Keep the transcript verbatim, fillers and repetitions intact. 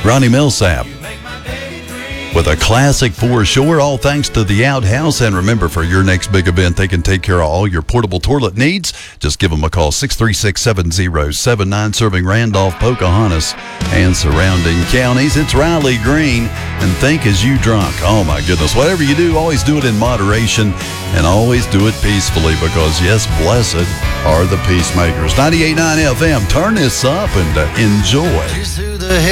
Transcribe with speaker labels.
Speaker 1: Ronnie Millsap with a classic for sure, all thanks to the Outhouse. And remember, for your next big event, they can take care of all your portable toilet needs. Just give them a call, six three six, seven zero seven nine, serving Randolph, Pocahontas, and surrounding counties. It's Riley Green, and think as you drunk. Oh, my goodness. Whatever you do, always do it in moderation, and always do it peacefully, because, yes, blessed are the peacemakers. ninety-eight point nine F M, turn this up and uh, enjoy.